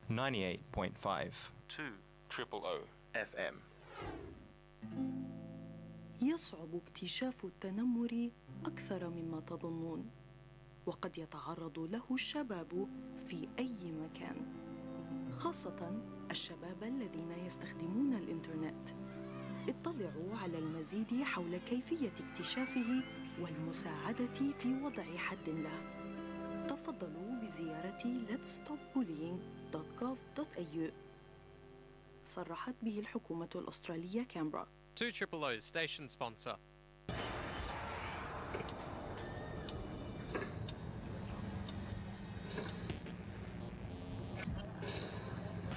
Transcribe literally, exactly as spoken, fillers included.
ninety-eight point five two triple O F M. يصعب اكتشاف التنمر أكثر مما تظنون، وقد يتعرض له الشباب في أي مكان، خاصة الشباب الذين يستخدمون الإنترنت. اطلعوا على المزيد حول كيفية اكتشافه والمساعدة في وضع حد له. تفضلوا بزيارة lets stop bullying dot gov dot a u. صرحت به الحكومة الأسترالية كامبرا. two triple O's station sponsor.